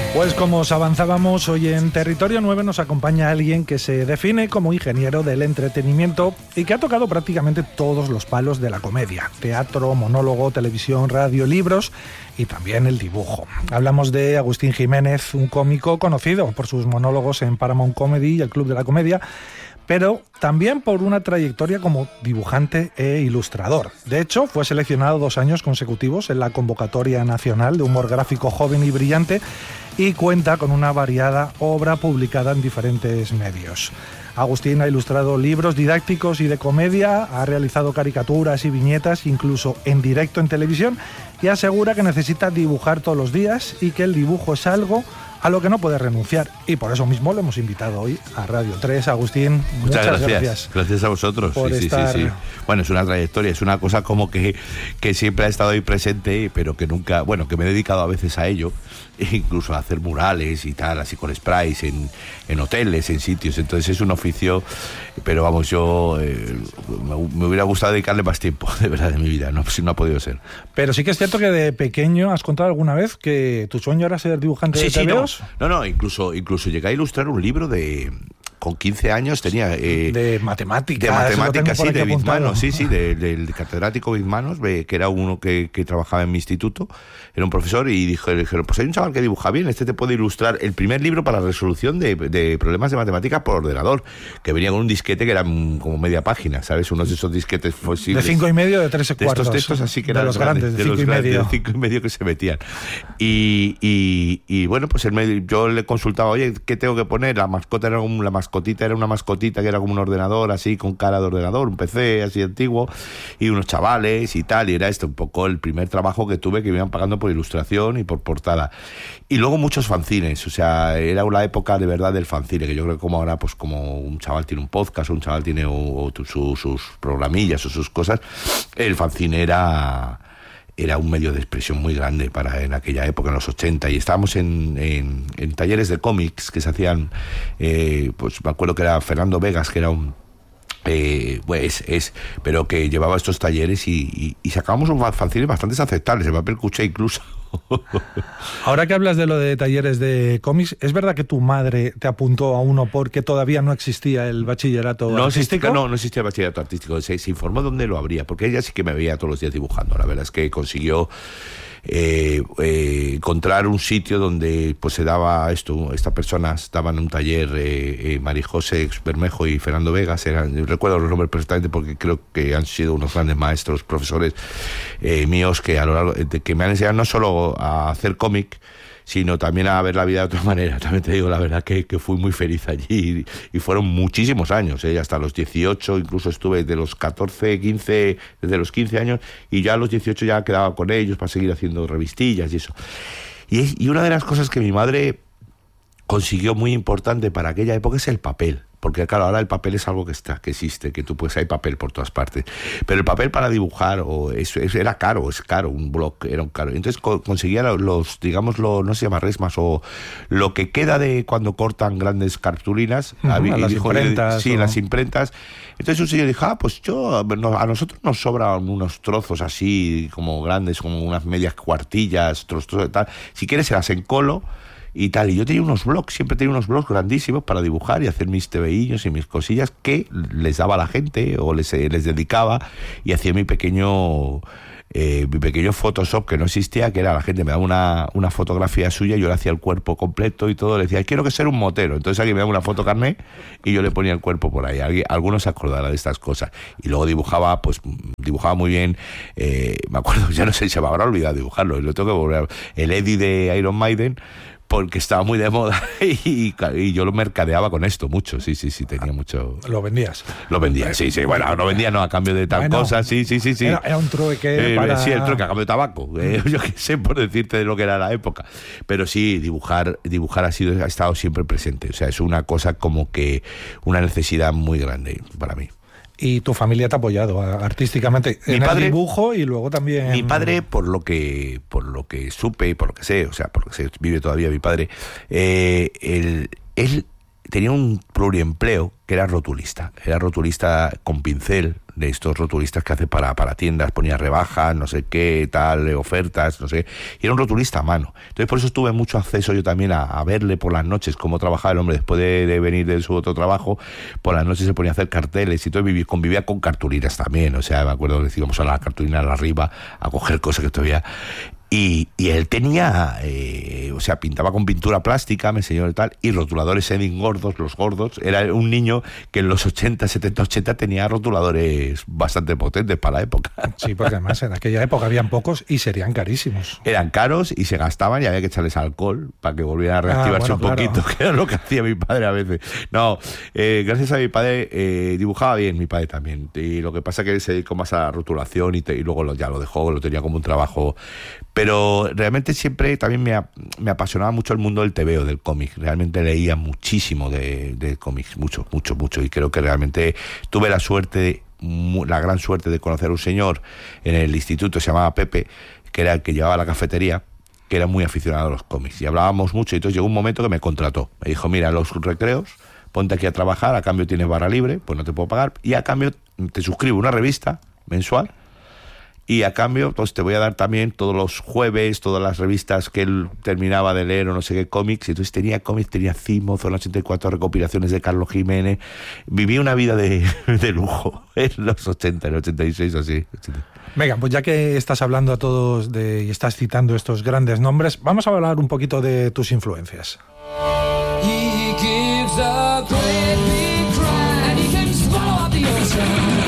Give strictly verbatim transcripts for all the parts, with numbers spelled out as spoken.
Pues como os avanzábamos, hoy en Territorio nueve nos acompaña alguien que se define como ingeniero del entretenimiento y que ha tocado prácticamente todos los palos de la comedia: teatro, monólogo, televisión, radio, libros y también el dibujo. Hablamos de Agustín Jiménez, un cómico conocido por sus monólogos en Paramount Comedy y el Club de la Comedia, pero también por una trayectoria como dibujante e ilustrador. De hecho, fue seleccionado dos años consecutivos en la Convocatoria Nacional de Humor Gráfico Joven y Brillante y cuenta con una variada obra publicada en diferentes medios. Agustín ha ilustrado libros didácticos y de comedia, ha realizado caricaturas y viñetas, incluso en directo en televisión, y asegura que necesita dibujar todos los días y que el dibujo es algo a lo que no puede renunciar, y por eso mismo lo hemos invitado hoy a Radio tres. Agustín, muchas, muchas gracias. gracias. Gracias a vosotros. Por sí, estar... sí, sí, sí. Bueno, es una trayectoria, es una cosa como que, que siempre ha estado ahí presente, pero que nunca, bueno, que me he dedicado a veces a ello, incluso a hacer murales y tal, así con sprays en, en hoteles, en sitios. Entonces es un oficio, pero vamos, yo eh, me, me hubiera gustado dedicarle más tiempo, de verdad, de mi vida, no, no ha podido ser. Pero sí que es cierto que de pequeño has contado alguna vez que tu sueño era ser dibujante sí, de sí, tebeos. No, no, no, incluso, incluso llegué a ilustrar un libro de... Con quince años tenía... Eh, de matemáticas. De matemáticas, sí, de Bizmanos, sí, sí, del de, de catedrático Bizmanos, que era uno que, que trabajaba en mi instituto, era un profesor, y dijo, dijeron, pues hay un chaval que dibuja bien, este te puede ilustrar el primer libro para la resolución de, de problemas de matemáticas por ordenador, que venía con un disquete que era como media página, ¿sabes? Unos de esos disquetes fósiles. De cinco y medio, de tres de cuartos. Estos textos así que eran de los grandes, de, de cinco los y grandes, medio. de cinco y medio que se metían. Y, y, y bueno, pues él me, yo le consultaba, oye, ¿qué tengo que poner? La mascota era un, la mascotita era una mascota que era como un ordenador, así, con cara de ordenador, un P C así antiguo, y unos chavales y tal, y era esto un poco el primer trabajo que tuve, que me iban pagando por ilustración y por portada. Y luego muchos fanzines, o sea, era una época de verdad del fanzine, que yo creo que como ahora, pues como un chaval tiene un podcast, o un chaval tiene o, o su, sus programillas o sus cosas, el fanzine era... era un medio de expresión muy grande para en aquella época, en los ochenta, y estábamos en, en, en talleres de cómics que se hacían, eh, pues me acuerdo que era Fernando Vegas, que era un... Eh, pues es, pero que llevaba estos talleres y, y, y sacábamos unos fanzines bastante aceptables, el papel cuché incluso. Ahora que hablas de lo de talleres de cómics, ¿es verdad que tu madre te apuntó a uno porque todavía no existía el bachillerato no artístico? Existía, no, no existía el bachillerato artístico. Se, se informó dónde lo habría, porque ella sí que me veía todos los días dibujando. La verdad es que consiguió eh, eh, encontrar un sitio donde pues se daba esto, estas personas daban un taller, eh, eh, María José Bermejo y Fernando Vegas, eran, recuerdo los nombres perfectamente porque creo que han sido unos grandes maestros, profesores eh, míos que a lo largo de que me han enseñado no solo a hacer cómic, sino también a ver la vida de otra manera. También te digo la verdad que, que fui muy feliz allí, y, y fueron muchísimos años, ¿eh? Hasta los dieciocho, incluso estuve de los catorce, quince, desde los quince años, y ya a los dieciocho ya quedaba con ellos para seguir haciendo revistillas y eso. Y, y una de las cosas que mi madre consiguió muy importante para aquella época es el papel. Porque claro, ahora el papel es algo que está, que existe, que tú puedes, hay papel por todas partes. Pero el papel para dibujar o eso, eso era caro, es caro, un blog era un caro. Entonces co- conseguía los, digamos, lo, no se llama resmas, o lo que queda de cuando cortan grandes cartulinas. Uh-huh, a, a las dijo, imprentas. Sí, o... las imprentas. Entonces un señor dijo, ah, pues yo, a nosotros nos sobran unos trozos así, como grandes, como unas medias cuartillas, trozos de tal. Si quieres se las encolo y tal, y yo tenía unos blogs, siempre tenía unos blogs grandísimos para dibujar y hacer mis tebeillos y mis cosillas que les daba a la gente o les, les dedicaba, y hacía mi pequeño eh, mi pequeño Photoshop que no existía, que era la gente me daba una, una fotografía suya y yo le hacía el cuerpo completo y todo, le decía, quiero que sea un motero, entonces alguien me daba una foto carné y yo le ponía el cuerpo por ahí. Alguien, algunos se acordarán de estas cosas. Y luego dibujaba, pues dibujaba muy bien, eh, me acuerdo, ya no sé, se me habrá olvidado dibujarlo, y lo tengo que volver a... el Eddie de Iron Maiden, porque estaba muy de moda y, y yo lo mercadeaba con esto mucho, sí, sí, sí, tenía mucho... ¿Lo vendías? Lo vendía, sí, sí, bueno, no vendía no, a cambio de tal bueno, cosa, sí, sí, sí, sí. Era, era un trueque eh, para... Sí, el trueque a cambio de tabaco, eh, yo qué sé, por decirte de lo que era la época. Pero sí, dibujar dibujar ha, sido, ha estado siempre presente, o sea, es una cosa como que una necesidad muy grande para mí. Y tu familia te ha apoyado artísticamente mi en padre, el dibujo y luego también... Mi padre, por lo que por lo que supe, por lo que sé, o sea, por lo que sé, vive todavía mi padre, eh, él, él tenía un pluriempleo que era rotulista. Era rotulista con pincel, de estos rotulistas que hace para, para tiendas, ponía rebajas, no sé qué, tal, ofertas, no sé, y era un rotulista a mano. Entonces por eso tuve mucho acceso yo también a, a verle por las noches cómo trabajaba el hombre después de, de venir de su otro trabajo. Por las noches se ponía a hacer carteles y todo, y vivía, convivía con cartulinas también, o sea, me acuerdo que íbamos a la cartulina arriba a coger cosas que todavía... Y, y él tenía, eh, o sea, pintaba con pintura plástica, me enseñó y tal, y rotuladores Edding gordos, los gordos. Era un niño que en los ochenta, setenta, ochenta tenía rotuladores bastante potentes para la época. Sí, porque además en aquella época habían pocos y serían carísimos. Eran caros y se gastaban y había que echarles alcohol para que volvieran a reactivarse ah, bueno, un poquito, claro. Que era lo que hacía mi padre a veces. No, eh, gracias a mi padre eh, dibujaba bien, mi padre también. Y lo que pasa es que él se dedicó más a la rotulación y, te, y luego lo, ya lo dejó, lo tenía como un trabajo... Pero realmente siempre también me, me apasionaba mucho el mundo del tebeo, del cómic. Realmente leía muchísimo de, de cómics, mucho, mucho, mucho. Y creo que realmente tuve la suerte, la gran suerte de conocer a un señor en el instituto, se llamaba Pepe, que era el que llevaba la cafetería, que era muy aficionado a los cómics. Y hablábamos mucho, y entonces llegó un momento que me contrató. Me dijo, mira, los recreos, ponte aquí a trabajar, a cambio tienes barra libre, pues no te puedo pagar, y a cambio te suscribo una revista mensual, y a cambio, pues te voy a dar también todos los jueves, todas las revistas que él terminaba de leer o no sé qué cómics. Y entonces tenía cómics, tenía Cimo, Zona ochenta y cuatro, recopilaciones de Carlos Jiménez. Viví una vida de, de lujo en los ochenta, en el ochenta y seis o así. Venga, pues ya que estás hablando a todos de, y estás citando estos grandes nombres, vamos a hablar un poquito de tus influencias. He gives a great big cry and he can swallow up the ocean.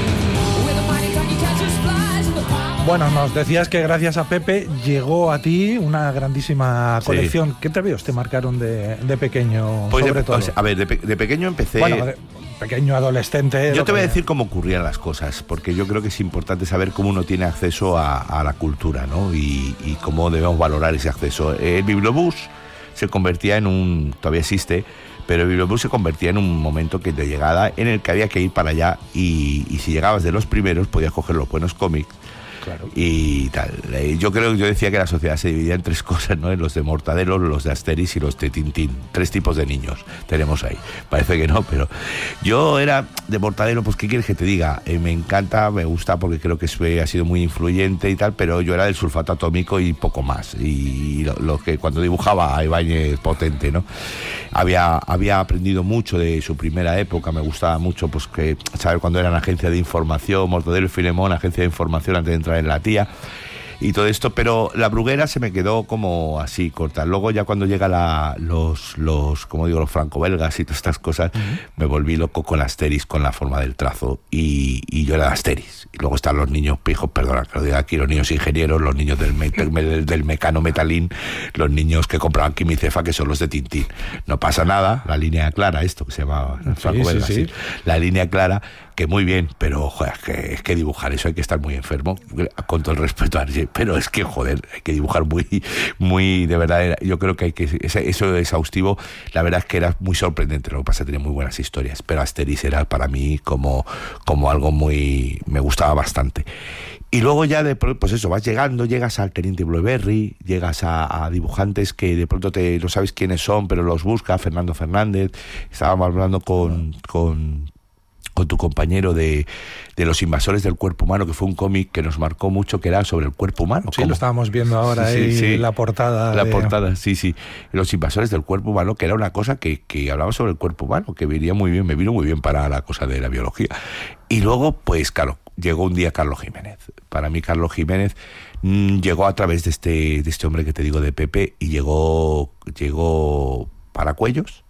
Bueno, nos decías que gracias a Pepe llegó a ti una grandísima colección. Sí. ¿Qué tebeos te marcaron de, de pequeño, pues sobre de, todo? O sea, a ver, de, pe- de pequeño empecé... Bueno, de pequeño adolescente... Yo te voy que... a decir cómo ocurrían las cosas, porque yo creo que es importante saber cómo uno tiene acceso a, a la cultura, ¿no? Y, y cómo debemos valorar ese acceso. El bibliobús se convertía en un... todavía existe... pero el bibliobús se convertía en un momento que de llegada en el que había que ir para allá y, y si llegabas de los primeros podías coger los buenos cómics. Claro. Y tal. Yo creo que yo decía que la sociedad se dividía en tres cosas, ¿no? En los de Mortadelo, los de Asterix y los de Tintín. Tres tipos de niños tenemos ahí. Parece que no, pero yo era de Mortadelo, pues ¿qué quieres que te diga? Eh, me encanta, me gusta porque creo que ha sido muy influyente y tal, pero yo era del sulfato atómico y poco más. Y lo, lo que cuando dibujaba a Ibáñez potente, ¿no? Había, había aprendido mucho de su primera época, me gustaba mucho, pues que saber cuando eran agencia de información, Mortadelo y Filemón, agencia de información antes de entrar en La Tía y todo esto, pero la Bruguera se me quedó como así corta. Luego ya cuando llega la, los, los, como digo, los franco-belgas y todas estas cosas, uh-huh. me volví loco con Asterix, con la forma del trazo y, y yo era de Asterix. Y luego están los niños pijos, perdona que lo diga aquí, los niños ingenieros, los niños del, me, del, del mecano metalín, los niños que compraban quimicefa, que son los de Tintín. No pasa nada, la línea clara, esto que se llama franco-belga, sí, sí, sí. La línea clara, que muy bien, pero joder, es que, es que dibujar eso hay que estar muy enfermo, con todo el respeto a Arge, pero es que joder, hay que dibujar muy, muy, de verdad, yo creo que hay que, eso es exhaustivo, la verdad es que era muy sorprendente, lo que pasa es que tenía muy buenas historias, pero Asterix era para mí como, como algo muy, me gustaba bastante. Y luego ya de pues eso, vas llegando, llegas al Teniente Blueberry, llegas a, a dibujantes que de pronto te no sabes quiénes son, pero los busca, Fernando Fernández, estábamos hablando con, con con tu compañero de, de Los invasores del cuerpo humano, que fue un cómic que nos marcó mucho, que era sobre el cuerpo humano. Sí, ¿cómo? Lo estábamos viendo ahora sí, ahí, sí, la portada. La de... portada, sí, sí. Los invasores del cuerpo humano, que era una cosa que, que hablaba sobre el cuerpo humano, que venía muy bien, me vino muy bien para la cosa de la biología. Y luego, pues claro, llegó un día Carlos Jiménez. Para mí Carlos Jiménez mmm, llegó a través de este, de este hombre que te digo, de Pepe, y llegó, llegó para Cuellos.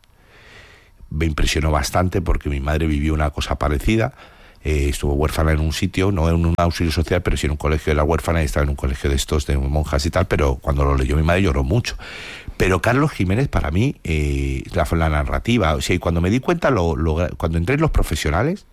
Me impresionó bastante porque mi madre vivió una cosa parecida, eh, estuvo huérfana en un sitio, no en un auxilio social, pero sí en un colegio de la huérfana, y estaba en un colegio de estos de monjas y tal, pero cuando lo leyó mi madre lloró mucho. Pero Carlos Jiménez para mí, eh, la, la narrativa, o sea, y cuando me di cuenta, lo, lo, cuando entré en los profesionales,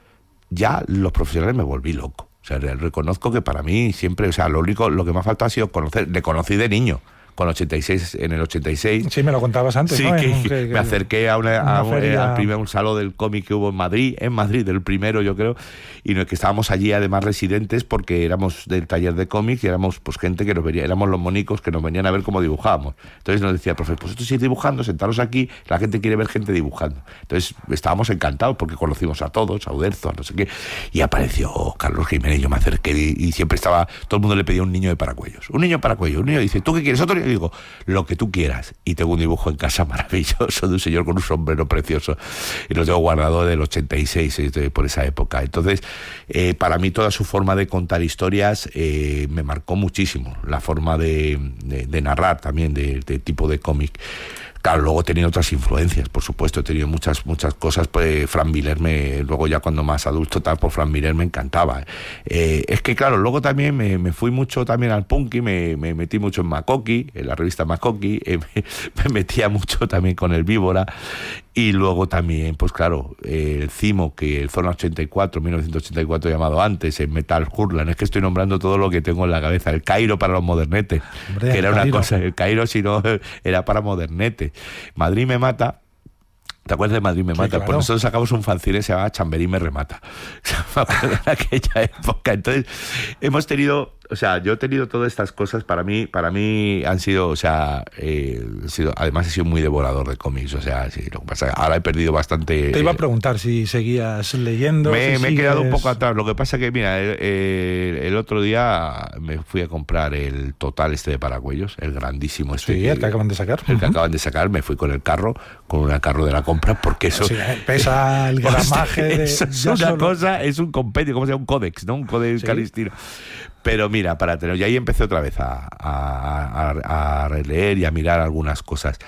ya los profesionales me volví loco. O sea, reconozco que para mí siempre, o sea, lo único, lo que me ha faltado ha sido conocer, le conocí de niño, con ochenta y seis, en el ochenta y seis. Sí, me lo contabas antes, sí, ¿no? que, que, que, me acerqué a, una, a un, feria... al primer un salón del cómic que hubo en Madrid, en Madrid, el primero yo creo, y no, que estábamos allí además residentes porque éramos del taller de cómics y éramos pues gente que nos venía, éramos los monicos que nos venían a ver cómo dibujábamos. Entonces nos decía el profe, pues esto sí dibujando, sentaros aquí, la gente quiere ver gente dibujando. Entonces estábamos encantados porque conocimos a todos, a Uderzo, a no sé qué, y apareció Carlos Jiménez, yo me acerqué y, y siempre estaba, todo el mundo le pedía un niño de Paracuellos, un niño de Paracuellos, un niño dice, ¿tú qué quieres? Otro niño, y digo, lo que tú quieras, y tengo un dibujo en casa maravilloso de un señor con un sombrero precioso, y lo tengo guardado del ochenta y seis, por esa época. Entonces, eh, para mí toda su forma de contar historias eh, me marcó muchísimo, la forma de, de, de narrar también, de, de tipo de cómic. Claro, luego he tenido otras influencias, por supuesto, he tenido muchas muchas cosas, pues Frank Miller, me, luego ya cuando más adulto, tal, por Frank Miller me encantaba. Eh, es que claro, luego también me, me fui mucho también al punky, me, me metí mucho en Makoki, en la revista Makoki, eh, me, me metía mucho también con el Víbora, y luego también, pues claro, eh, el Cimo, que el Zona ochenta y cuatro, mil novecientos ochenta y cuatro llamado antes, el Metal Hurlan, es que estoy nombrando todo lo que tengo en la cabeza, el Cairo para los modernetes, Hombre, que era una Cairo. cosa, el Cairo si no era para modernetes. Madrid me mata. ¿Te acuerdas de Madrid me mata? Sí, claro. Pues nosotros sacamos un fanzine que se llamaba Chamberí me remata. Me acuerdo en aquella época. Entonces, hemos tenido, o sea, yo he tenido todas estas cosas, para mí, para mí han sido, o sea, eh, he sido, además he sido muy devorador de cómics, o sea, sí, lo que pasa, ahora he perdido bastante. Te iba a preguntar si seguías leyendo. Me, si me sigues... he quedado un poco atrás. Lo que pasa que, mira, el, el, el otro día me fui a comprar el Total este de Paracuellos, el grandísimo este. Sí, que, el que acaban de sacar. El uh-huh. que acaban de sacar, me fui con el carro, con una carro de la compra, porque eso... Sí, pesa el gramaje de... Eso es una solo... cosa, es un compendio, como se llama, un códex, ¿no? Un códex sí. calistino. Pero mira, para tener... Y ahí empecé otra vez a, a, a, a releer y a mirar algunas cosas.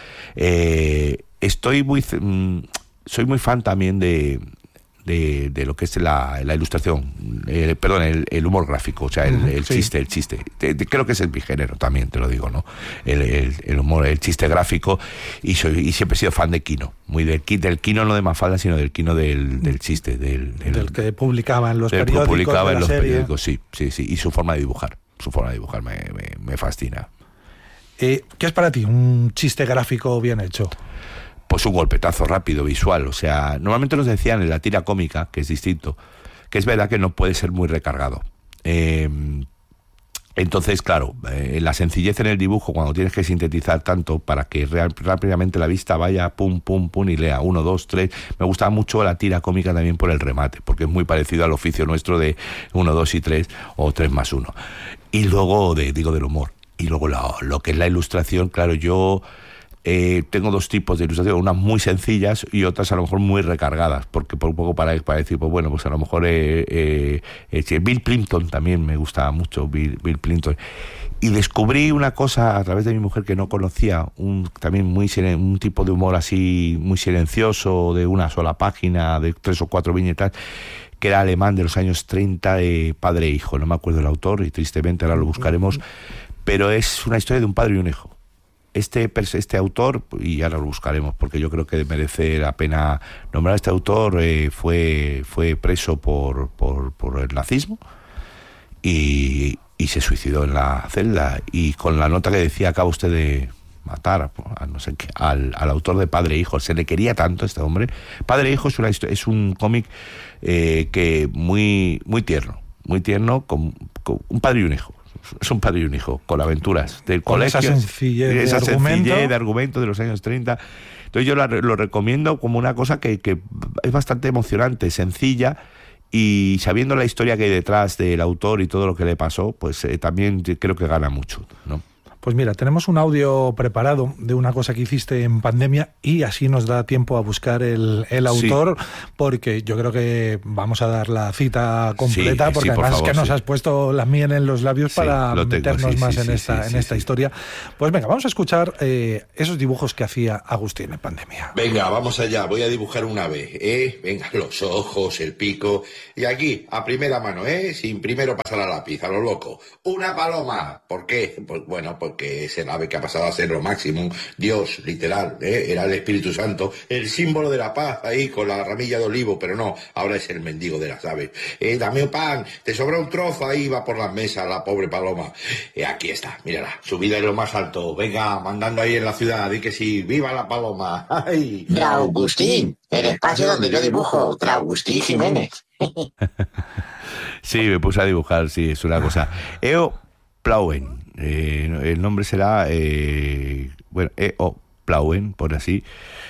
Eh, estoy muy... Soy muy fan también de... De, de lo que es la, la ilustración, eh, perdón, el, el humor gráfico, o sea, el, el sí. chiste, el chiste. De, de, creo que es el mi género también, te lo digo, ¿no? El, el, el humor, el chiste gráfico, y soy y siempre he sido fan de Kino, muy del, del Kino no de Mafalda, sino del Kino del, del chiste, del, del, del que publicaba en los del periódicos. publicaba de en los serie. periódicos, sí, sí, sí, y su forma de dibujar, su forma de dibujar me, me, me fascina. Eh, ¿Qué es para ti un chiste gráfico bien hecho? Pues un golpetazo rápido, visual, o sea, normalmente nos decían en la tira cómica, que es distinto, que es verdad que no puede ser muy recargado. Eh, entonces, claro, eh, la sencillez en el dibujo, cuando tienes que sintetizar tanto para que real, rápidamente la vista vaya pum, pum, pum y lea uno, dos, tres. Me gustaba mucho la tira cómica también por el remate, porque es muy parecido al oficio nuestro de uno, dos y tres, o tres más uno. Y luego, de, digo, del humor. Y luego lo, lo que es la ilustración, claro, yo... Eh, tengo dos tipos de ilustración, unas muy sencillas y otras a lo mejor muy recargadas, porque por un poco para, para decir, pues bueno, pues a lo mejor eh, eh, eh, Bill Plympton también me gustaba mucho, Bill, Bill Plympton. Y descubrí una cosa a través de mi mujer que no conocía, un también muy un tipo de humor así muy silencioso, de una sola página, de tres o cuatro viñetas, que era alemán de los años treinta, de padre e hijo, no me acuerdo el autor y tristemente ahora lo buscaremos, pero es una historia de un padre y un hijo. Este, este autor, y ahora lo buscaremos porque yo creo que merece la pena nombrar, este autor eh, fue, fue preso por, por, por el nazismo y, y se suicidó en la celda, y con la nota que decía, acaba usted de matar a, a no sé qué, al, al autor de Padre e Hijo. Se le quería tanto a este hombre. Padre e Hijo es, una, es un cómic eh, que muy, muy tierno, muy tierno, con, con un padre y un hijo. Es un padre y un hijo, con aventuras del con colegio. Esa sencillez, de, esa argumento. sencillez de argumento de los años treinta. Entonces yo la, lo recomiendo como una cosa que, que es bastante emocionante, sencilla, y sabiendo la historia que hay detrás del autor y todo lo que le pasó, pues eh, también creo que gana mucho, ¿no? Pues mira, tenemos un audio preparado de una cosa que hiciste en pandemia y así nos da tiempo a buscar el, el autor, sí. Porque yo creo que vamos a dar la cita completa, sí, porque sí, además por favor, es que nos sí. has puesto la miel en los labios sí, para meternos sí, más sí, en, sí, esta, sí, en esta sí. historia. Pues venga, vamos a escuchar eh, esos dibujos que hacía Agustín en pandemia. Venga, vamos allá, voy a dibujar un ave, ¿eh? Venga, los ojos, el pico, y aquí, a primera mano, ¿eh? Sin primero pasar a lápiz, a lo loco. Una paloma, ¿por qué? Pues bueno, pues porque es el ave que ha pasado a ser lo máximo, Dios, literal, ¿eh? Era el Espíritu Santo, el símbolo de la paz ahí con la ramilla de olivo, pero no, ahora es el mendigo de las aves. Eh, dame un pan, te sobra un trozo, ahí va por las mesas la pobre paloma. Eh, aquí está, mírala, subida en lo más alto, venga, mandando ahí en la ciudad, di que sí, ¡viva la paloma! ¡Ay! Traugustín, el espacio donde yo dibujo, Traugustín Jiménez. Sí, me puse a dibujar, sí, es una cosa. Eo Plauen, eh, el nombre será, eh, bueno, Eo Plauen, por así.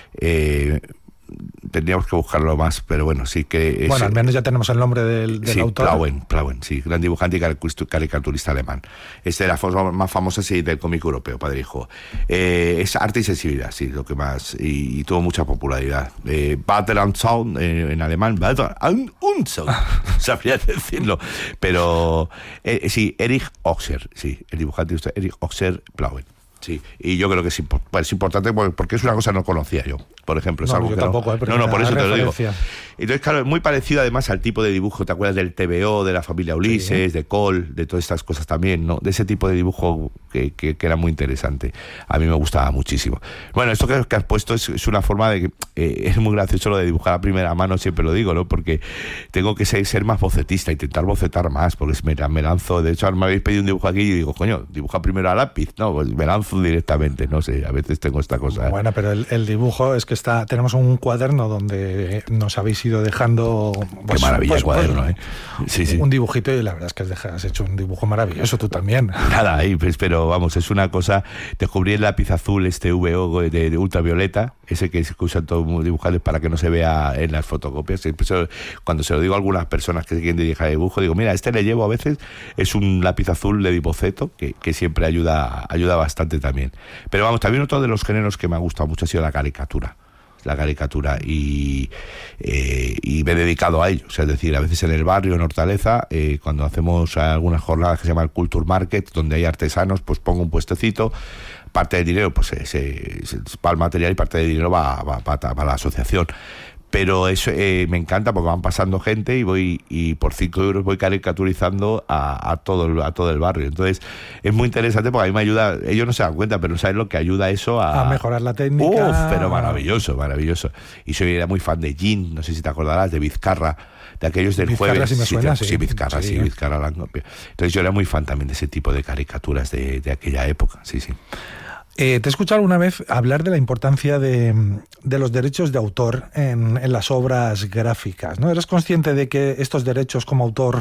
Eh, tendríamos que buscarlo más, pero bueno, sí que... Es, bueno, al menos ya tenemos el nombre del, del sí, autor. Plauen, Plauen, sí, gran dibujante y caricaturista alemán. Este de las formas más famosas sí, del cómic europeo, padre e hijo. Eh, es arte y sensibilidad, sí, lo que más... Y, y tuvo mucha popularidad. Eh, Battle and Sound, eh, en alemán, Battle and Sound, sabría decirlo. Pero eh, sí, Erich Oxer, sí, el dibujante Erich Oxer Plauen. Sí, y yo creo que es, impo- es importante porque es una cosa que no conocía yo, por ejemplo. Es no, algo yo que tampoco, no, eh, pero no, no, por eso te lo digo. referencia. Entonces, claro, es muy parecido además al tipo de dibujo, ¿te acuerdas del T V O, de la familia Ulises, sí, de Cole, de todas estas cosas también, ¿no? De ese tipo de dibujo que, que, que era muy interesante. A mí me gustaba muchísimo. Bueno, esto que, que has puesto es, es una forma de que eh, es muy gracioso lo de dibujar a primera mano, siempre lo digo, ¿no? Porque tengo que ser, ser más bocetista, intentar bocetar más, porque me, me lanzo, de hecho, me habéis pedido un dibujo aquí y digo, coño, dibuja primero a lápiz, no, pues me lanzo directamente, no sé, a veces tengo esta cosa. Bueno, pero el, el dibujo es que está, tenemos un cuaderno donde nos habéis ido dejando... Pues, qué maravilla pues, el cuaderno, pues, ¿eh? Sí, sí. Un dibujito y la verdad es que has hecho un dibujo maravilloso, tú también. Nada, ahí, pues, pero vamos, es una cosa. Descubrí el lápiz azul, este V O de, de ultravioleta, ese que, que usan todos los dibujadores para que no se vea en las fotocopias. Eso, cuando se lo digo a algunas personas que se quieren dedicar a dibujo, digo, mira, este le llevo a veces, es un lápiz azul de boceto que, que siempre ayuda, ayuda bastante también. Pero vamos, también otro de los géneros que me ha gustado mucho ha sido la caricatura. la caricatura y, eh, y me he dedicado a ello, o sea, es decir, a veces en el barrio, en Hortaleza, eh, cuando hacemos algunas jornadas que se llama el Culture Market, donde hay artesanos, pues pongo un puestecito, parte del dinero pues se, se, se va al material y parte del dinero va, va, va, va a la asociación. Pero eso eh, me encanta porque van pasando gente y voy y por cinco euros voy caricaturizando a, a todo el, a todo el barrio. Entonces es muy interesante porque a mí me ayuda, ellos no se dan cuenta, pero no saben lo que ayuda eso a, a mejorar la técnica. Uf, pero maravilloso, maravilloso. Y soy era muy fan de Jean, no sé si te acordarás, de Vizcarra, de aquellos del Vizcarra jueves. Sí, me suena, sí, sí, sí, Vizcarra, sí, sí Vizcarra. Entonces yo era muy fan también de ese tipo de caricaturas de, de aquella época, sí, sí. Eh, te he escuchado alguna vez hablar de la importancia de, de los derechos de autor en, en las obras gráficas, ¿no? ¿Eres consciente de que estos derechos como autor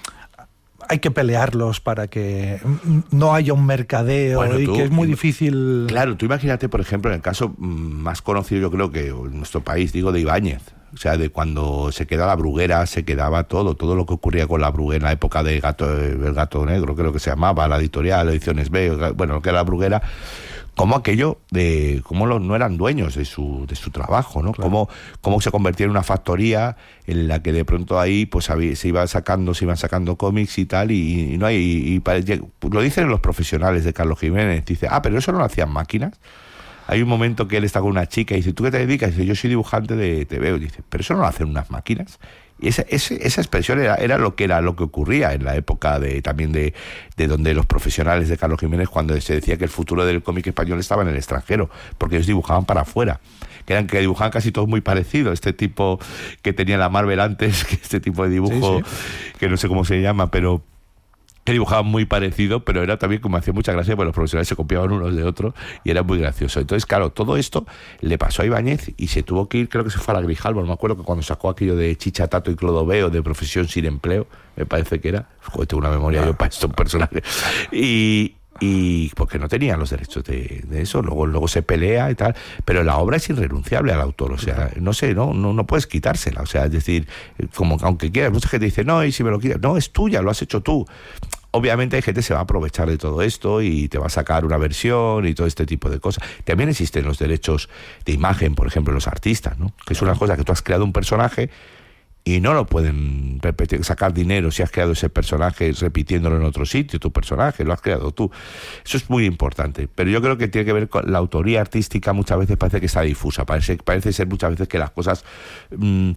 hay que pelearlos para que no haya un mercadeo bueno, y tú, que es muy difícil? Claro, tú imagínate, por ejemplo, en el caso más conocido, yo creo que en nuestro país, digo, de Ibáñez. O sea, de cuando se quedaba la Bruguera, se quedaba todo, todo lo que ocurría con la Bruguera en la época de Gato, el Gato Negro, creo que se llamaba, la editorial, Ediciones B, bueno, lo que era la Bruguera, como aquello de cómo los, no eran dueños de su de su trabajo, ¿no? Claro. Cómo, cómo se convertía en una factoría en la que de pronto ahí pues había, se iban sacando, se iban sacando cómics y tal, y, y no hay, y, y, lo dicen los profesionales de Carlos Jiménez, dice, ah, pero eso no lo hacían máquinas. Hay un momento que él está con una chica y dice, ¿tú qué te dedicas? Y dice, yo soy dibujante de T V O. Y dice, pero eso no lo hacen unas máquinas. Y esa, esa, esa expresión era, era lo que era lo que ocurría en la época de también de, de donde los profesionales de Carlos Jiménez, cuando se decía que el futuro del cómic español estaba en el extranjero, porque ellos dibujaban para afuera. Que eran que dibujaban casi todos muy parecidos. Este tipo que tenía la Marvel antes, que este tipo de dibujo, sí, sí. que no sé cómo se llama, pero que dibujaban muy parecido, pero era también como hacía mucha gracia, porque los profesionales se copiaban unos de otros y era muy gracioso. Entonces, claro, todo esto le pasó a Ibáñez y se tuvo que ir, creo que se fue a la Grijalbo, no me acuerdo, que cuando sacó aquello de Chicha, Tato y Clodoveo, de profesión sin empleo, me parece que era, joder, tengo una memoria yo para estos personajes, y... y porque no tenían los derechos de, de eso, luego luego se pelea y tal, pero la obra es irrenunciable al autor, o sea, no sé, no no, no puedes quitársela, o sea, es decir, como aunque quieras, mucha gente dice, no, y si me lo quitas, no, es tuya, lo has hecho tú. Obviamente hay gente que se va a aprovechar de todo esto y te va a sacar una versión y todo este tipo de cosas. También existen los derechos de imagen, por ejemplo, los artistas, ¿no? Que es una cosa que tú has creado un personaje y no lo pueden repetir, sacar dinero si has creado ese personaje repitiéndolo en otro sitio, tu personaje, lo has creado tú. Eso es muy importante, pero yo creo que tiene que ver con la autoría artística, muchas veces parece que está difusa, parece, parece ser muchas veces que las cosas mmm,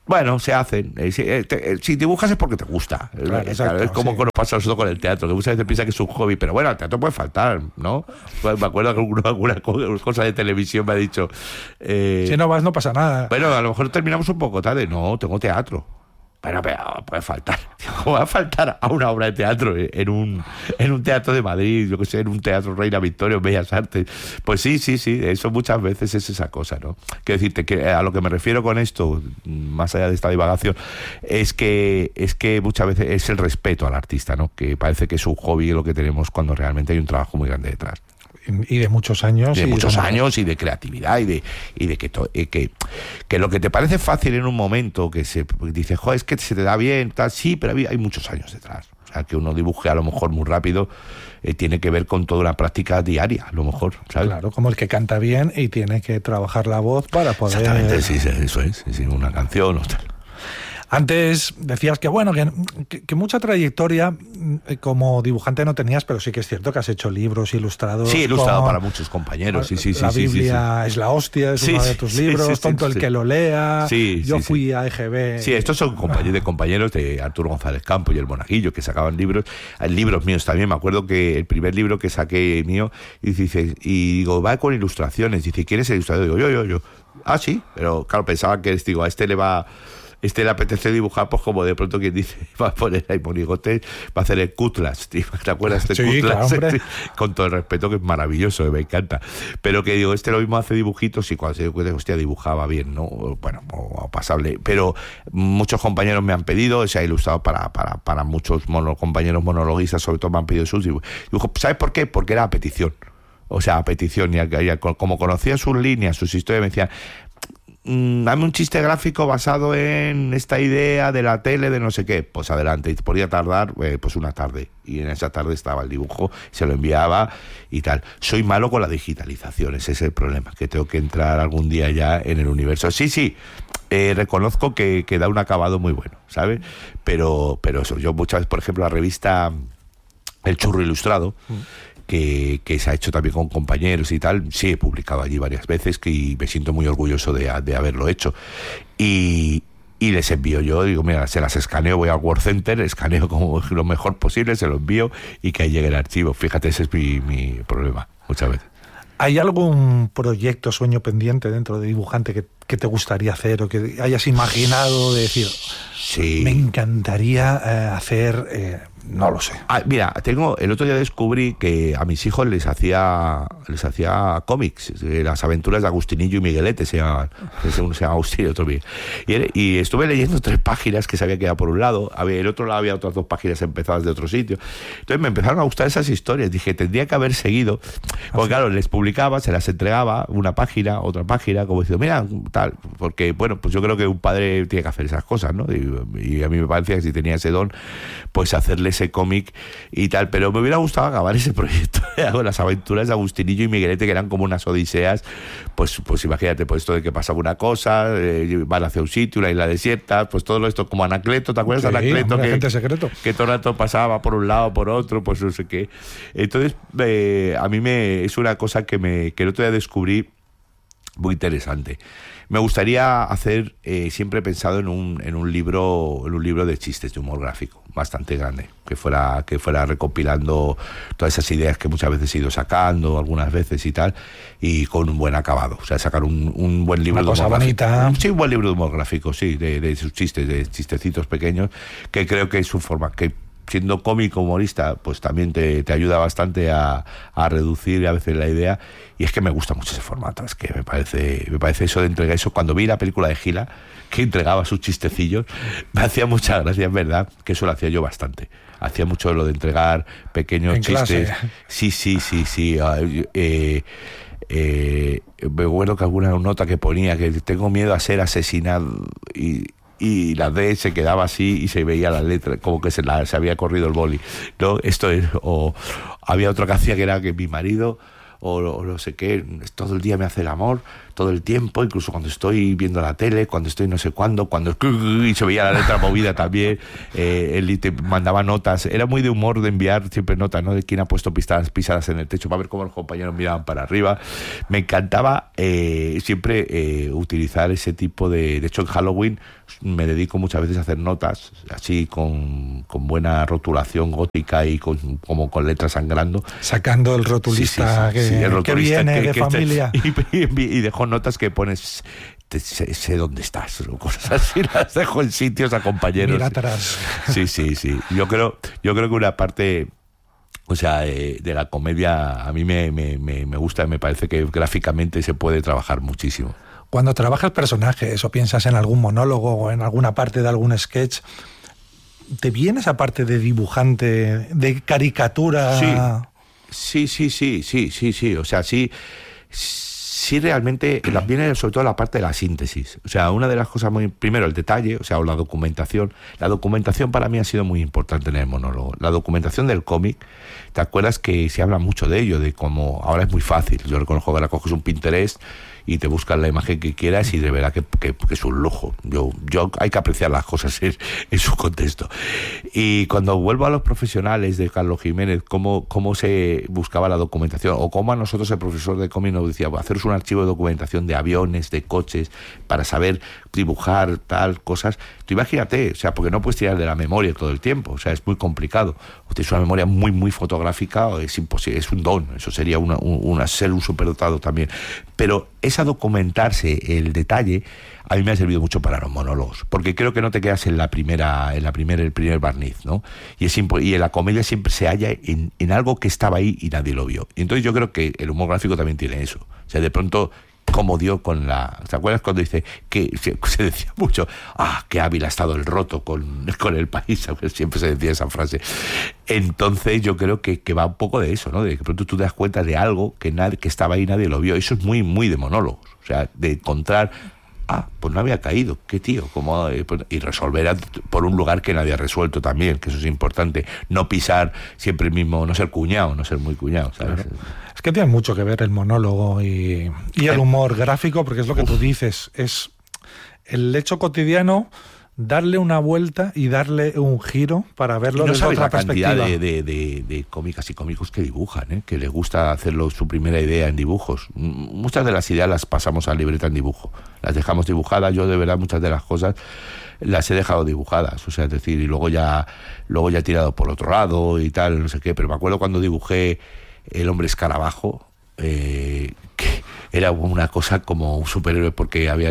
Bueno, se hacen. Eh, si, eh, te, eh, si dibujas es porque te gusta. Claro, eh, exacto, es como sí. que nos pasa a nosotros con el teatro, que muchas veces piensa que es un hobby, pero bueno, al teatro puede faltar, ¿no? Pues me acuerdo que alguna, alguna cosa de televisión me ha dicho... Eh, Si no vas, no pasa nada. Bueno, a lo mejor terminamos un poco tarde. No, tengo teatro. Bueno, pero puede faltar. ¿Cómo va a faltar a una obra de teatro en un, en un teatro de Madrid, yo que sé, en un teatro Reina Victoria, en Bellas Artes? Pues sí, sí, sí, eso muchas veces es esa cosa, ¿no? Quiero decirte que a lo que me refiero con esto, más allá de esta divagación, es que, es que muchas veces es el respeto al artista, ¿no? Que parece que es un hobby lo que tenemos cuando realmente hay un trabajo muy grande detrás. Y de muchos años. De y muchos de... años y de creatividad y de y de que, to, eh, que que lo que te parece fácil en un momento, que se dice, joder, es que se te da bien, tal, sí, pero hay, hay muchos años detrás. O sea, que uno dibuje a lo mejor muy rápido eh, tiene que ver con toda una práctica diaria, a lo mejor, ¿sabes? Claro, como el que canta bien y tiene que trabajar la voz para poder... Exactamente, sí, eso es, sí, una canción o tal. Antes decías que bueno, que, que, que mucha trayectoria como dibujante no tenías, pero sí que es cierto que has hecho libros ilustrados. Sí, he ilustrado para muchos compañeros, sí, sí, sí. La sí, Biblia sí, sí. es la hostia, es sí, uno de sí, tus sí, libros, sí, sí, tonto sí, el sí. que lo lea, sí, yo sí, fui sí. a E G B. Sí, estos son compañeros de compañeros de Arturo González Campo y El Monaguillo, que sacaban libros, libros míos también. Me acuerdo que el primer libro que saqué mío, y dice, y digo, va con ilustraciones, dice, ¿quién es el ilustrador? Digo, yo, yo, yo. Ah, sí, pero claro, pensaba que, digo, a este le va... Este le apetece dibujar, pues como de pronto quien dice, va a poner ahí monigotes, va a hacer el Cutlass, tío. ¿Te acuerdas de sí, Cutlass? Claro, con todo el respeto, que es maravilloso, me encanta. Pero que digo, este lo mismo hace dibujitos y cuando se dio cuenta, hostia, dibujaba bien, ¿no? Bueno, o pasable. Pero muchos compañeros me han pedido, se ha ilustrado para, para, para muchos mono, compañeros monologuistas, sobre todo me han pedido sus dibujos. ¿Sabes por qué? Porque era a petición. O sea, a petición. Y a, y a, como conocía sus líneas, sus historias, me decían, dame un chiste gráfico basado en esta idea de la tele, de no sé qué. Pues adelante, y podía tardar eh, pues una tarde, y en esa tarde estaba el dibujo, se lo enviaba y tal. Soy malo con la digitalización, ese es el problema, que tengo que entrar algún día ya en el universo. Sí, sí, eh, reconozco que, que da un acabado muy bueno, ¿sabes? Pero, pero eso, yo muchas veces, por ejemplo, la revista El Churro Ilustrado, mm. Que, que se ha hecho también con compañeros y tal, sí he publicado allí varias veces, que y me siento muy orgulloso de, de haberlo hecho, y, y les envío yo, digo, mira, se las escaneo, voy al Word Center, escaneo como lo mejor posible, se lo envío y que ahí llegue el archivo. Fíjate, ese es mi, mi problema muchas veces. ¿Hay algún proyecto, sueño pendiente dentro de dibujante que, que te gustaría hacer o que hayas imaginado de decir, sí, me encantaría eh, hacer... Eh, no lo sé. Ah, mira, tengo, el otro día descubrí que a mis hijos les hacía les hacía cómics, las aventuras de Agustinillo y Miguelete, se llamaban. Uno se llama Agustín y otro Miguel. Y, y estuve leyendo tres páginas que se había quedado por un lado, había, el otro lado había otras dos páginas empezadas de otro sitio. Entonces me empezaron a gustar esas historias. Dije, tendría que haber seguido. Porque claro, les publicaba, se las entregaba, una página, otra página, como diciendo, mira, tal. Porque, bueno, pues yo creo que un padre tiene que hacer esas cosas, ¿no? Y, y a mí me parecía que si tenía ese don, pues hacerles ese cómic y tal, pero me hubiera gustado acabar ese proyecto, las aventuras de Agustinillo y Miguelete, que eran como unas odiseas, pues, pues imagínate, pues esto de que pasaba una cosa, eh, van hacia un sitio, una isla desierta, pues todo esto como Anacleto, ¿te acuerdas de sí, Anacleto? Hombre, que, agente secreto. Que todo el rato pasaba por un lado, por otro, pues no sé qué. Entonces, eh, a mí me es una cosa que, me, que el otro día descubrí muy interesante. Me gustaría hacer, eh, siempre he pensado en un, en un libro, en un libro de chistes, de humor gráfico, bastante grande, que fuera, que fuera recopilando todas esas ideas que muchas veces he ido sacando, algunas veces y tal, y con un buen acabado. O sea, sacar un, un buen libro Una de cosa humor bonita. gráfico. Sí, un buen libro de humor gráfico, sí, de, de sus chistes, de chistecitos pequeños, que creo que es un forma que siendo cómico, humorista, pues también te, te ayuda bastante a, a reducir a veces la idea, y es que me gusta mucho ese formato, es que me parece, me parece eso de entregar eso. Cuando vi la película de Gila, que entregaba sus chistecillos, me hacía mucha gracia, es verdad, que eso lo hacía yo bastante. Hacía mucho lo de entregar pequeños en chistes. Clase. Sí, sí, sí, sí. Eh, eh, me acuerdo que alguna nota que ponía que tengo miedo a ser asesinado, y y la D se quedaba así y se veía la letra como que se, la, se había corrido el boli, ¿no? Esto es, o había otra que hacía que era que mi marido o, o no sé qué, todo el día me hace el amor, todo el tiempo, incluso cuando estoy viendo la tele, cuando estoy no sé cuándo, cuando y se veía la letra movida también, eh, él te mandaba notas, era muy de humor de enviar siempre notas, ¿no? De quién ha puesto pisadas, pisadas en el techo para ver cómo los compañeros miraban para arriba. Me encantaba eh, siempre eh, utilizar ese tipo de... De hecho, en Halloween me dedico muchas veces a hacer notas, así con, con buena rotulación gótica y con, como con letras sangrando. Sacando el rotulista, sí, sí, sí, que, sí, el rotulista que viene que, de que familia. Te, y, y, y dejo notas que pones... Te, sé, sé dónde estás, o cosas así, las dejo en sitios a compañeros. Mira atrás. Sí, sí, sí. Yo creo, yo creo que una parte... O sea, eh, de la comedia a mí me, me, me, me gusta, me parece que gráficamente se puede trabajar muchísimo. Cuando trabajas personajes o piensas en algún monólogo o en alguna parte de algún sketch, ¿te viene esa parte de dibujante, de caricatura? Sí, sí, sí, sí, sí, sí, sí. O sea, sí, sí realmente viene sobre todo la parte de la síntesis. O sea, una de las cosas muy... Primero, el detalle, o sea, o la documentación. La documentación para mí ha sido muy importante en el monólogo. La documentación del cómic, ¿te acuerdas que se habla mucho de ello? De cómo ahora es muy fácil. Yo reconozco que ahora coges un Pinterest y te buscas la imagen que quieras y de verdad que, que, que es un lujo. Yo, yo hay que apreciar las cosas en, en su contexto. Y cuando vuelvo a los profesionales de Carlos Jiménez, cómo, cómo se buscaba la documentación, o cómo a nosotros el profesor de cómic nos decía, haceros un archivo de documentación de aviones, de coches, para saber dibujar tal, cosas. Tú imagínate, o sea, porque no puedes tirar de la memoria todo el tiempo, o sea, es muy complicado. O tienes una memoria muy, muy fotográfica, es imposible, es un don, eso sería una, una ser un superdotado también. Pero esa documentarse, el detalle, a mí me ha servido mucho para los monólogos, porque creo que no te quedas en la primera, en la primera, el primer barniz, ¿no? Y es impo- y en la comedia siempre se halla en, en algo que estaba ahí y nadie lo vio. Y entonces yo creo que el humor gráfico también tiene eso. O sea, de pronto, como dio con la... ¿Te acuerdas cuando dice que se, se decía mucho, ah, qué hábil ha estado el Roto con, con el país? Siempre se decía esa frase. Entonces yo creo que, que va un poco de eso, ¿no? De que pronto tú te das cuenta de algo que, nadie, que estaba ahí y nadie lo vio. Eso es muy, muy de monólogos. O sea, de encontrar... Ah, pues no había caído, qué tío, como y resolver por un lugar que nadie ha resuelto también, que eso es importante, no pisar siempre el mismo, no ser cuñado, no ser muy cuñado, ¿sabes? Claro. Es que tiene mucho que ver el monólogo y, y el humor gráfico, porque es lo que Uf. tú dices, es el hecho cotidiano, darle una vuelta y darle un giro para verlo no desde otra la perspectiva. Cantidad de, de, de, de cómicas y cómicos que dibujan, ¿eh? Que les gusta hacerlo su primera idea en dibujos. Muchas de las ideas las pasamos a libreta en dibujo, las dejamos dibujadas. Yo de verdad muchas de las cosas las he dejado dibujadas, o sea, es decir, y luego ya luego ya he tirado por otro lado y tal, no sé qué, pero me acuerdo cuando dibujé El hombre escarabajo, eh, que era una cosa como un superhéroe, porque había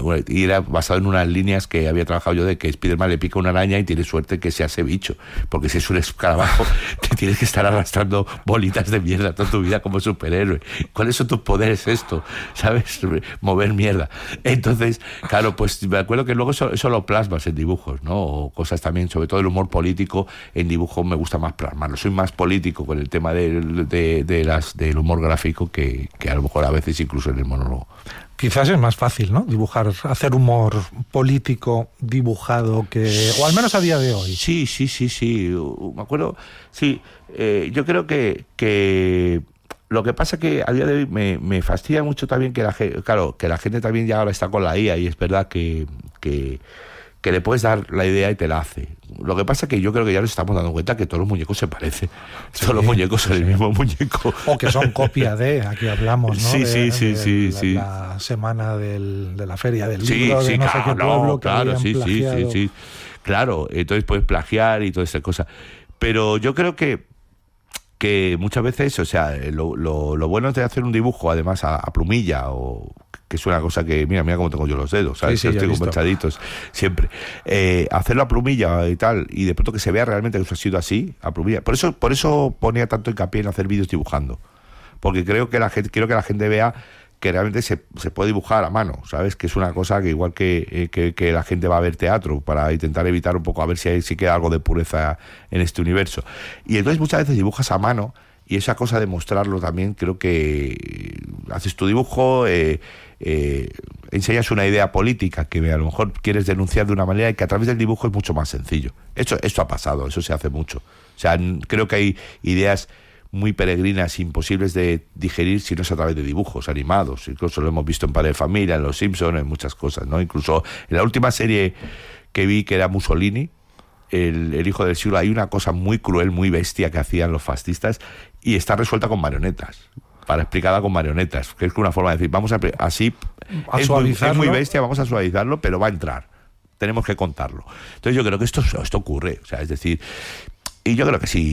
y era basado en unas líneas que había trabajado yo, de que Spiderman le pica una araña y tiene suerte que sea ese bicho, porque si es un escarabajo te tienes que estar arrastrando bolitas de mierda toda tu vida como superhéroe. ¿Cuáles son tus poderes esto? ¿Sabes? Mover mierda. Entonces, claro, pues me acuerdo que luego eso, eso lo plasmas en dibujos, ¿no? O cosas también, sobre todo el humor político, en dibujo me gusta más plasmarlo. Soy más político con el tema de, de, de las, del humor gráfico que, que a lo mejor a veces incluso en el monólogo. Quizás es más fácil, ¿no? Dibujar, hacer humor político dibujado, que o al menos a día de hoy. Sí, sí, sí, sí. Me acuerdo, sí. Eh, yo creo que, que lo que pasa que a día de hoy me, me fastidia mucho también que la gente, claro, que la gente también ya ahora está con la I A, y es verdad que, que que le puedes dar la idea y te la hace. Lo que pasa es que yo creo que ya nos estamos dando cuenta que todos los muñecos se parecen. Sí, todos los muñecos son sí. el mismo muñeco. O que son copia de, aquí hablamos, ¿no? Sí, de, sí, sí, de, sí, de sí. La semana del, de la feria del sí, libro, sí, de no claro, sé qué pueblo no, que claro, habían sí, plagiado. sí, sí, sí. Claro, entonces puedes plagiar y toda esa cosa. Pero yo creo que que muchas veces, o sea, lo, lo, lo bueno es de hacer un dibujo, además, a, a plumilla, o que es una cosa que, mira, mira cómo tengo yo los dedos, ¿sabes? Sí, sí, estoy con manchaditos siempre. Eh, hacerlo a plumilla y tal, y de pronto que se vea realmente que eso ha sido así, a plumilla. Por eso, por eso ponía tanto hincapié en hacer vídeos dibujando, porque creo que la gente, quiero que la gente vea que realmente se, se puede dibujar a mano, ¿sabes? Que es una cosa que igual que, eh, que, que la gente va a ver teatro, para intentar evitar un poco, a ver si, hay, si queda algo de pureza en este universo. Y entonces muchas veces dibujas a mano, y esa cosa de mostrarlo también, creo que haces tu dibujo, eh, eh, enseñas una idea política que a lo mejor quieres denunciar de una manera, y que a través del dibujo es mucho más sencillo. Esto, esto ha pasado, eso se hace mucho. O sea, creo que hay ideas muy peregrinas, imposibles de digerir si no es a través de dibujos animados. Incluso lo hemos visto en Padre de Familia, en Los Simpsons, en muchas cosas, ¿no? Incluso en la última serie que vi, que era Mussolini, el, el hijo del siglo, hay una cosa muy cruel, muy bestia que hacían los fascistas y está resuelta con marionetas. Para explicada con marionetas, que es una forma de decir, vamos a así, a es, muy, es muy bestia, vamos a suavizarlo, pero va a entrar. Tenemos que contarlo. Entonces yo creo que esto, esto ocurre, o sea, es decir, y yo creo que sí.